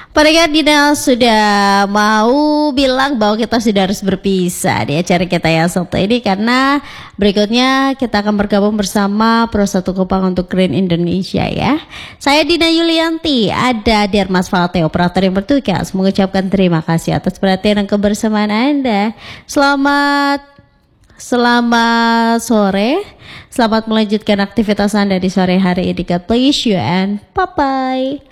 Pendengar Dina sudah mau bilang bahwa kita sudah harus berpisah di acara kita yang satu ini, karena berikutnya kita akan bergabung bersama Pro 1 Kupang untuk Green Indonesia ya. Saya Dina Yulianti, ada Dermas Falte, operator yang bertugas, mengucapkan terima kasih atas perhatian dan kebersamaan Anda. Selamat sore, selamat melanjutkan aktivitas Anda di sore hari ini. God bless you and bye-bye.